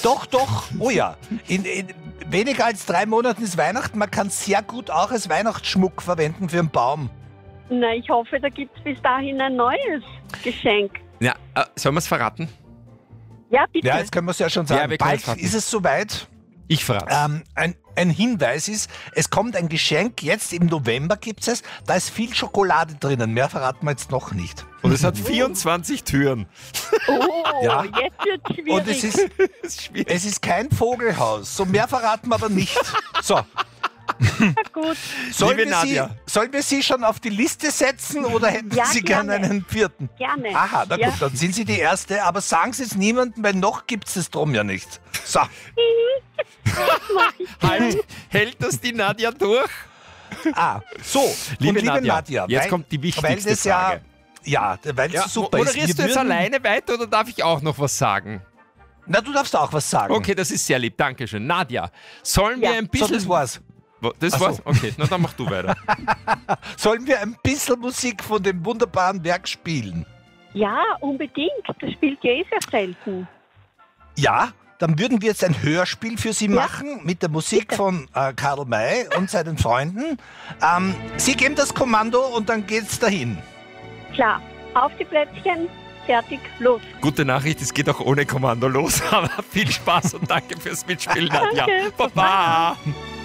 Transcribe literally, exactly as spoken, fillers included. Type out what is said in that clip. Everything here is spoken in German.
Doch, doch. Oh ja. In, in weniger als drei Monaten ist Weihnachten. Man kann sehr gut auch als Weihnachtsschmuck verwenden für einen Baum. Na, ich hoffe, da gibt es bis dahin ein neues Geschenk. Ja, äh, sollen wir es verraten? Ja, bitte. Ja, jetzt können wir es ja schon sagen. Ja, wir können Bald es verraten. ist es soweit. Ich verrate. Ähm, ein, ein Hinweis ist, es kommt ein Geschenk, jetzt im November gibt es, da ist viel Schokolade drinnen, mehr verraten wir jetzt noch nicht. Und es hat vierundzwanzig Türen. Oh, Ja. jetzt wird es schwierig. Und es ist, Das ist schwierig. es ist kein Vogelhaus, so mehr verraten wir aber nicht. So, Na gut. sollen Liebe wir, Sie, Nadja. sollen wir Sie schon auf die Liste setzen oder hätten Ja, Sie gerne gerne. einen vierten? Gerne. Aha, na Ja. gut, dann sind Sie die Erste, aber sagen Sie es niemandem, weil noch gibt es das drum ja nicht. So, Halt, hält das die Nadja durch? ah, so, Liebe und liebe Nadja, Nadja, jetzt weil, kommt die wichtigste weil das Frage. Ja, ja, weil es Ja, super ist. moderierst Wir du jetzt würden- alleine weiter oder darf ich auch noch was sagen? Na, du darfst auch was sagen. Okay, das ist sehr lieb, Dankeschön. Nadja, sollen Ja. wir ein So, bisschen... das war's. Wo- Das Ach so. war's? Okay, na dann mach du weiter. Sollen wir ein bisschen Musik von dem wunderbaren Werk spielen? Ja, unbedingt. Das spielt ja eh sehr selten. Ja, dann würden wir jetzt ein Hörspiel für Sie machen mit der Musik Bitte. von äh, Karl May und seinen Freunden. Ähm, Sie geben das Kommando und dann geht's dahin. Klar, auf die Plätzchen, fertig, los. Gute Nachricht, es geht auch ohne Kommando los, aber viel Spaß und danke fürs Mitspielen, Nadja. Danke. Baba!